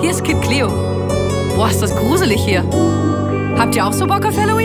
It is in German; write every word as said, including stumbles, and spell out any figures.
Hier ist Kid Cleo. Boah, ist das gruselig hier. Habt ihr auch so Bock auf Halloween?